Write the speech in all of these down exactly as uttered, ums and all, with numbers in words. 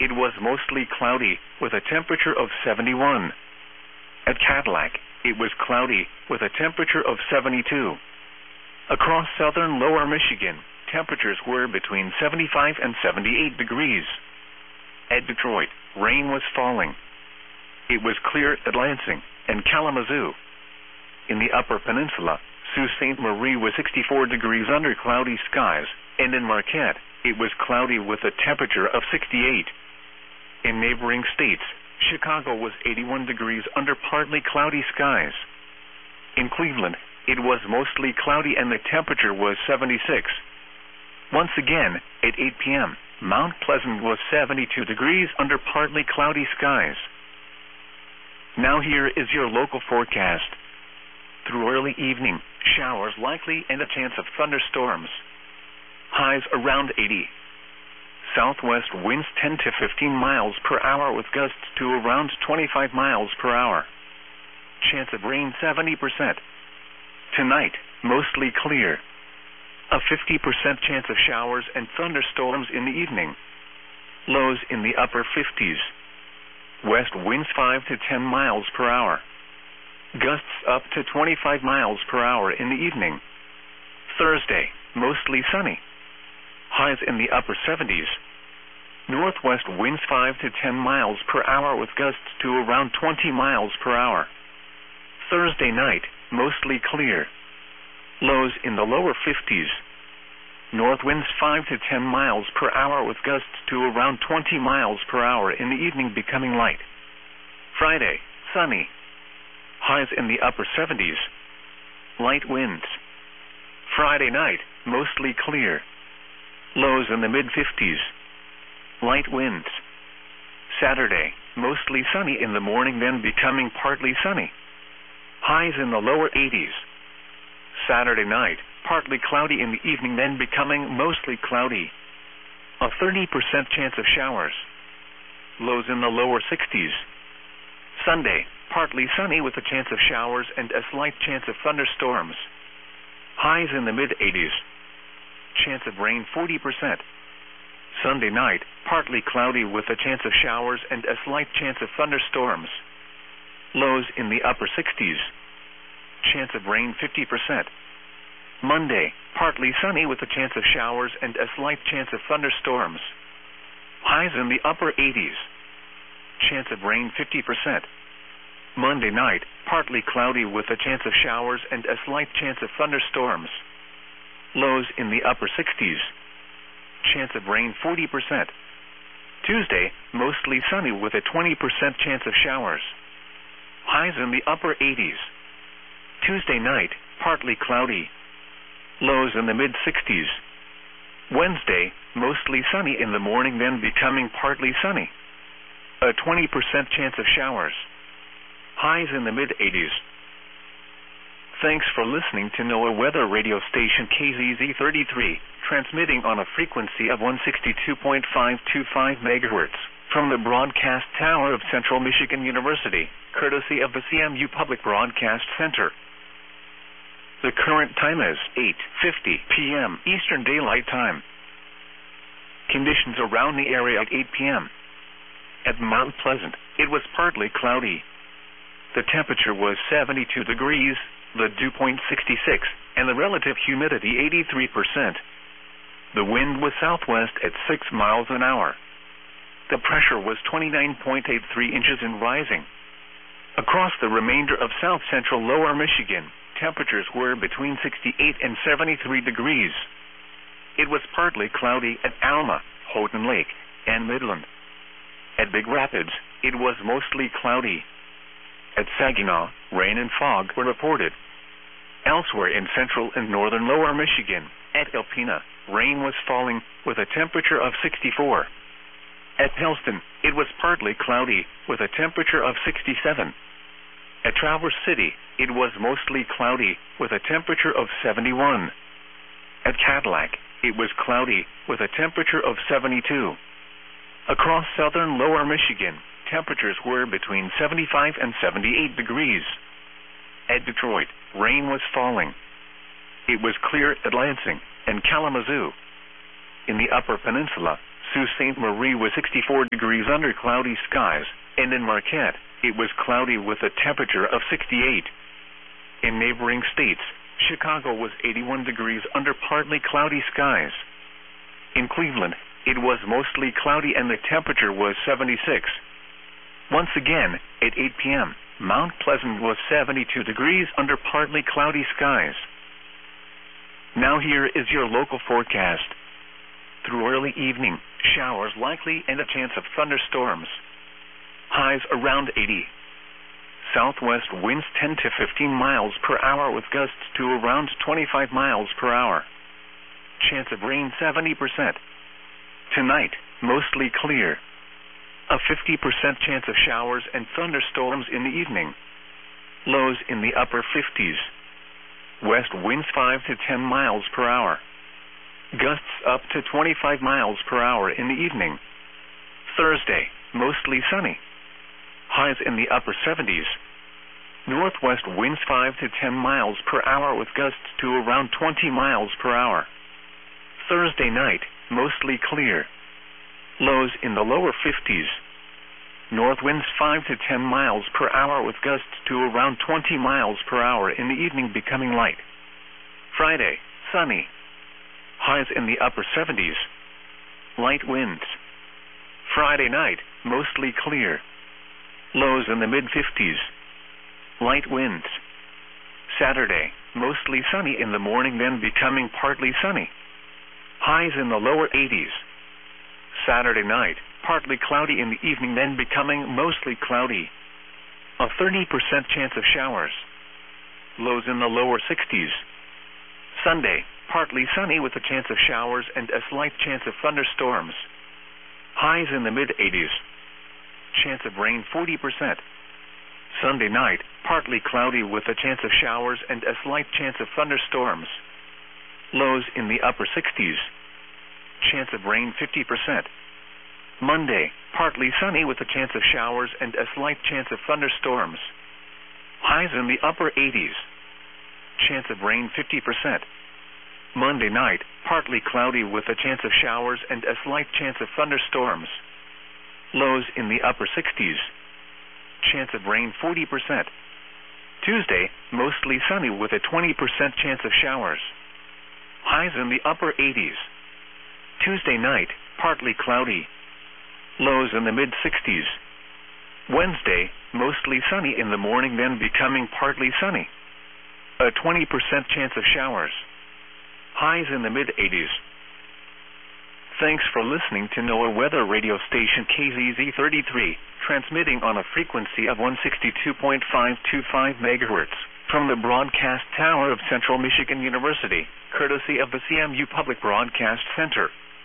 it was mostly cloudy, with a temperature of seventy-one. At Cadillac, it was cloudy, with a temperature of seventy-two. Across southern lower Michigan, temperatures were between seventy-five and seventy-eight degrees. At Detroit, rain was falling. It was clear at Lansing and Kalamazoo. In the Upper Peninsula, Sault Ste. Marie was sixty-four degrees under cloudy skies, and in Marquette, it was cloudy with a temperature of sixty-eight. In neighboring states, Chicago was eighty-one degrees under partly cloudy skies. In Cleveland, it was mostly cloudy and the temperature was seventy-six. Once again, at eight p m, Mount Pleasant was seventy-two degrees under partly cloudy skies. Now here is your local forecast. Through early evening, showers likely and a chance of thunderstorms. Highs around eighty. Southwest winds ten to fifteen miles per hour with gusts to around twenty-five miles per hour. Chance of rain seventy percent. Tonight, mostly clear. A fifty percent chance of showers and thunderstorms in the evening. Lows in the upper fifties. West winds five to ten miles per hour. Gusts up to twenty-five miles per hour in the evening. Thursday, mostly sunny. Highs in the upper seventies. Northwest winds five to ten miles per hour with gusts to around twenty miles per hour. Thursday night, mostly clear. Lows in the lower fifties. North winds five to ten miles per hour with gusts to around twenty miles per hour in the evening becoming light. Friday, sunny. Highs in the upper seventies. Light winds. Friday night, mostly clear. Lows in the mid-fifties. Light winds. Saturday, mostly sunny in the morning then becoming partly sunny. Highs in the lower eighties. Saturday night, partly cloudy in the evening then becoming mostly cloudy. A thirty percent chance of showers. Lows in the lower sixties. Sunday, partly sunny with a chance of showers and a slight chance of thunderstorms. Highs in the mid-eighties. Chance of rain forty percent. Sunday night, partly cloudy with a chance of showers and a slight chance of thunderstorms. Lows in the upper sixties. Chance of rain fifty percent. Monday, partly sunny with a chance of showers and a slight chance of thunderstorms. Highs in the upper eighties. Chance of rain fifty percent. Monday night, partly cloudy with a chance of showers and a slight chance of thunderstorms. Lows in the upper sixties. Chance of rain forty percent. Tuesday, mostly sunny with a twenty percent chance of showers. Highs in the upper eighties. Tuesday night, partly cloudy. Lows in the mid-sixties. Wednesday, mostly sunny in the morning then becoming partly sunny. A twenty percent chance of showers. Highs in the mid-eighties. Thanks for listening to NOAA Weather Radio Station K Z Z thirty-three, transmitting on a frequency of one sixty-two point five two five megahertz, from the broadcast tower of Central Michigan University, courtesy of the C M U Public Broadcast Center. The current time is eight fifty p m Eastern Daylight Time. Conditions around the area at eight p m At Mount Pleasant, it was partly cloudy. The temperature was seventy-two degrees, the dew point sixty-six, and the relative humidity eighty-three percent. The wind was southwest at six miles an hour. The pressure was twenty-nine point eight three inches and rising. Across the remainder of south-central lower Michigan, temperatures were between sixty-eight and seventy-three degrees. It was partly cloudy at Alma, Houghton Lake, and Midland. At Big Rapids, it was mostly cloudy. At Saginaw, rain and fog were reported. Elsewhere in central and northern lower Michigan, at Alpena, rain was falling with a temperature of sixty-four. At Helston, it was partly cloudy with a temperature of sixty-seven. At Traverse City, it was mostly cloudy with a temperature of seventy-one. At Cadillac, it was cloudy with a temperature of seventy-two. Across southern lower Michigan, temperatures were between seventy-five and seventy-eight degrees. At Detroit, rain was falling. It was clear at Lansing and Kalamazoo. In the Upper Peninsula, Sault Ste. Marie was sixty-four degrees under cloudy skies, and in Marquette, it was cloudy with a temperature of sixty-eight. In neighboring states, Chicago was eighty-one degrees under partly cloudy skies. In Cleveland, it was mostly cloudy and the temperature was seventy-six. Once again, at eight p m, Mount Pleasant was seventy-two degrees under partly cloudy skies. Now here is your local forecast. Through early evening, showers likely and a chance of thunderstorms. Highs around eighty. Southwest winds ten to fifteen miles per hour with gusts to around twenty-five miles per hour. Chance of rain seventy percent. Tonight, mostly clear. A fifty percent chance of showers and thunderstorms in the evening. Lows in the upper fifties. West winds five to ten miles per hour. Gusts up to twenty-five miles per hour in the evening. Thursday, mostly sunny. Highs in the upper seventies. Northwest winds five to ten miles per hour with gusts to around twenty miles per hour. Thursday night, mostly clear. Lows in the lower fifties. North winds five to ten miles per hour with gusts to around twenty miles per hour in the evening becoming light. Friday, sunny. Highs in the upper seventies. Light winds. Friday night, mostly clear. Lows in the mid-fifties. Light winds. Saturday, mostly sunny in the morning then becoming partly sunny. Highs in the lower eighties. Saturday night, partly cloudy in the evening then becoming mostly cloudy. A thirty percent chance of showers. Lows in the lower sixties. Sunday, partly sunny with a chance of showers and a slight chance of thunderstorms. Highs in the mid-eighties. Chance of rain forty percent. Sunday night, partly cloudy with a chance of showers and a slight chance of thunderstorms. Lows in the upper sixties. Chance of rain fifty percent. Monday, partly sunny with a chance of showers and a slight chance of thunderstorms. Highs in the upper eighties. Chance of rain fifty percent. Monday night, partly cloudy with a chance of showers and a slight chance of thunderstorms. Lows in the upper sixties. Chance of rain forty percent. Tuesday, mostly sunny with a twenty percent chance of showers. Highs in the upper eighties. Tuesday night, partly cloudy. Lows in the mid-sixties. Wednesday, mostly sunny in the morning then becoming partly sunny. A twenty percent chance of showers. Highs in the mid-eighties. Thanks for listening to NOAA Weather Radio Station K Z Z thirty-three, transmitting on a frequency of one sixty-two point five two five megahertz from the broadcast tower of Central Michigan University, courtesy of the C M U Public Broadcast Center.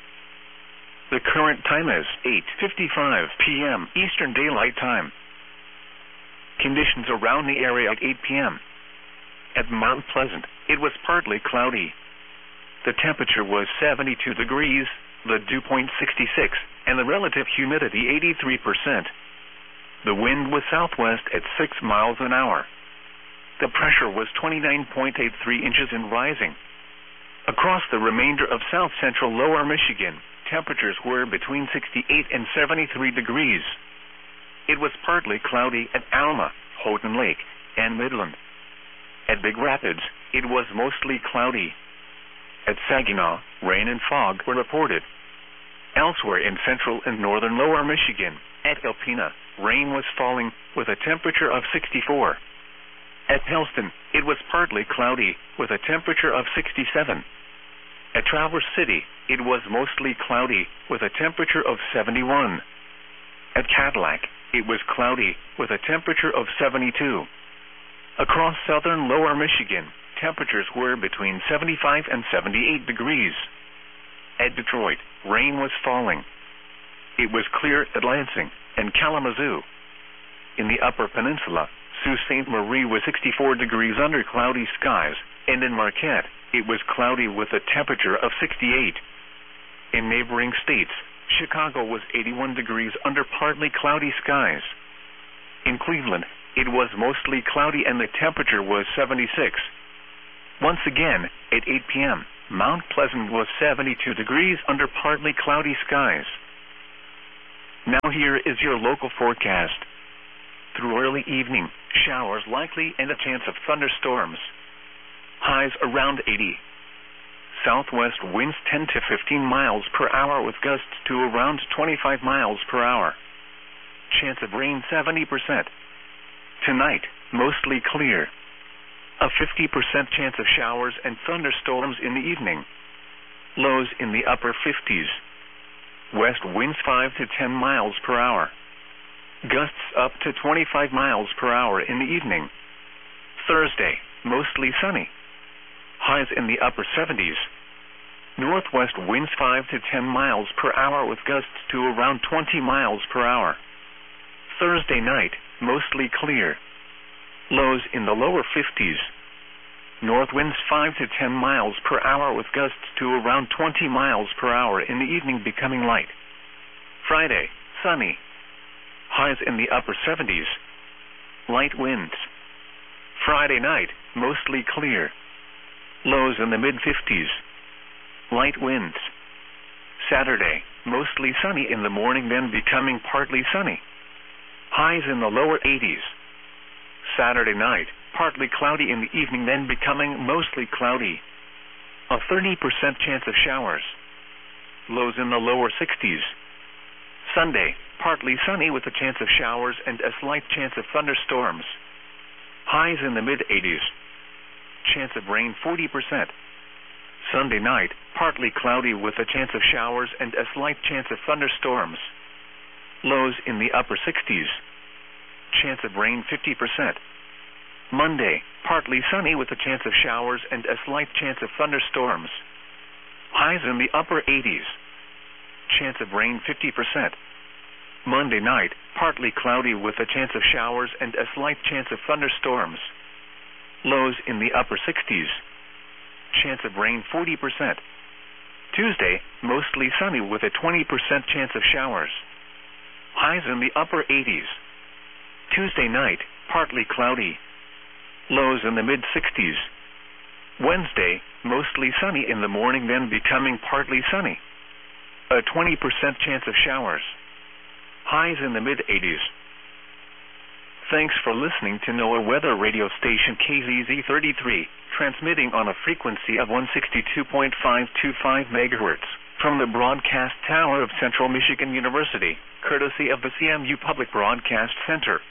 The current time is eight fifty-five p m Eastern Daylight Time. Conditions around the area at eight p m At Mount Pleasant, it was partly cloudy. The temperature was seventy-two degrees, the dew point sixty-six, and the relative humidity eighty-three percent. The wind was southwest at six miles an hour. The pressure was twenty-nine point eight three inches and rising. Across the remainder of south-central lower Michigan, temperatures were between sixty-eight and seventy-three degrees. It was partly cloudy at Alma, Houghton Lake, and Midland. At Big Rapids, it was mostly cloudy. At Saginaw, rain and fog were reported. Elsewhere in central and northern lower Michigan, at Alpena, rain was falling with a temperature of sixty-four. At Helston, it was partly cloudy with a temperature of sixty-seven. At Traverse City, it was mostly cloudy with a temperature of seventy-one. At Cadillac, it was cloudy with a temperature of seventy-two. Across southern lower Michigan, temperatures were between seventy-five and seventy-eight degrees. At Detroit, rain was falling. It was clear at Lansing and Kalamazoo. In the Upper Peninsula, Sault Ste. Marie was sixty-four degrees under cloudy skies, and in Marquette, it was cloudy with a temperature of sixty-eight. In neighboring states, Chicago was eighty-one degrees under partly cloudy skies. In Cleveland, it was mostly cloudy and the temperature was seventy-six. Once again, at eight p m, Mount Pleasant was seventy-two degrees under partly cloudy skies. Now here is your local forecast. Through early evening, showers likely and a chance of thunderstorms. Highs around eighty. Southwest winds ten to fifteen miles per hour with gusts to around twenty-five miles per hour. Chance of rain seventy percent. Tonight, mostly clear. A fifty percent chance of showers and thunderstorms in the evening. Lows in the upper fifties. West winds five to ten miles per hour. Gusts up to twenty-five miles per hour in the evening. Thursday, mostly sunny. Highs in the upper seventies. Northwest winds five to ten miles per hour with gusts to around twenty miles per hour. Thursday night, mostly clear. Lows in the lower fifties. North winds five to ten miles per hour with gusts to around twenty miles per hour in the evening becoming light. Friday, sunny. Highs in the upper seventies. Light winds. Friday night, mostly clear. Lows in the mid-fifties. Light winds. Saturday, mostly sunny in the morning then becoming partly sunny. Highs in the lower eighties. Saturday night, partly cloudy in the evening then becoming mostly cloudy. A thirty percent chance of showers. Lows in the lower sixties. Sunday, partly sunny with a chance of showers and a slight chance of thunderstorms. Highs in the mid-eighties. Chance of rain forty percent. Sunday night, partly cloudy with a chance of showers and a slight chance of thunderstorms. Lows in the upper sixties. Chance of rain fifty percent. Monday, partly sunny with a chance of showers and a slight chance of thunderstorms. Highs in the upper eighties. Chance of rain fifty percent. Monday night, partly cloudy with a chance of showers and a slight chance of thunderstorms. Lows in the upper sixties. Chance of rain forty percent. Tuesday, mostly sunny with a twenty percent chance of showers. Highs in the upper eighties. Tuesday night, partly cloudy. Lows in the mid-sixties. Wednesday, mostly sunny in the morning then becoming partly sunny. A twenty percent chance of showers. Highs in the mid-eighties. Thanks for listening to NOAA Weather Radio Station K Z Z thirty-three, transmitting on a frequency of one sixty-two point five two five megahertz, from the broadcast tower of Central Michigan University, courtesy of the C M U Public Broadcast Center.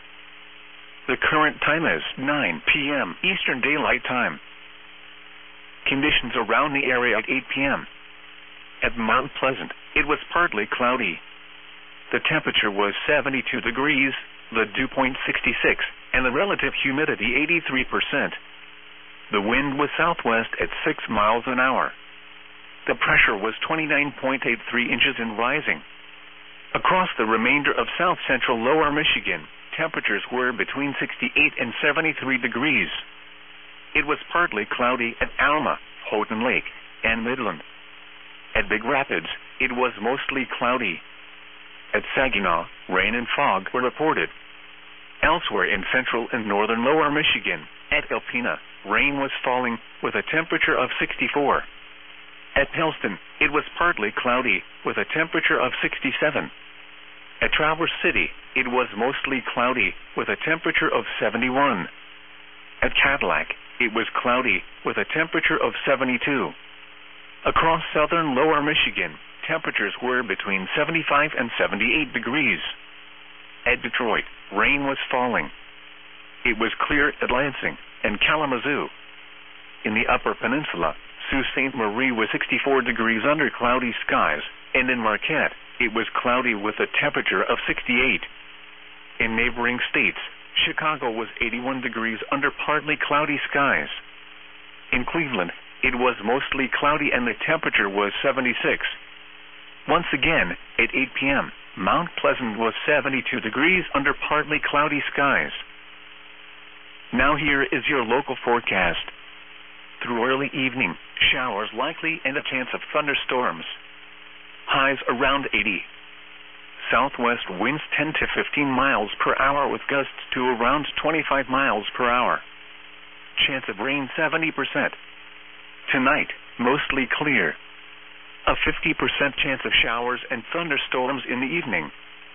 The current time is nine p m Eastern Daylight Time. Conditions around the area at eight p m At Mount Pleasant, it was partly cloudy. The temperature was seventy-two degrees, the dew point sixty-six, and the relative humidity eighty-three percent. The wind was southwest at six miles an hour. The pressure was twenty-nine point eight three inches and rising. Across the remainder of south-central lower Michigan, temperatures were between sixty-eight and seventy-three degrees. It was partly cloudy at Alma, Houghton Lake, and Midland. At Big Rapids, it was mostly cloudy. At Saginaw, rain and fog were reported. Elsewhere in central and northern lower Michigan, at Alpena, rain was falling with a temperature of sixty-four. At Pellston, it was partly cloudy with a temperature of sixty-seven. At Traverse City, it was mostly cloudy with a temperature of seventy-one. At Cadillac, it was cloudy with a temperature of seventy-two. Across southern lower Michigan, temperatures were between seventy-five and seventy-eight degrees. At Detroit, rain was falling. It was clear at Lansing and Kalamazoo. In the Upper Peninsula, Sault Ste. Marie was sixty-four degrees under cloudy skies, and in Marquette, it was cloudy with a temperature of sixty-eight. In neighboring states, Chicago was eighty-one degrees under partly cloudy skies. In Cleveland, it was mostly cloudy and the temperature was seventy-six. Once again, at eight p m, Mount Pleasant was seventy-two degrees under partly cloudy skies. Now here is your local forecast. Through early evening, showers likely and a chance of thunderstorms. Highs around eighty. Southwest winds ten to fifteen miles per hour with gusts to around twenty-five miles per hour. Chance of rain seventy percent. Tonight, mostly clear. A fifty percent chance of showers and thunderstorms in the evening.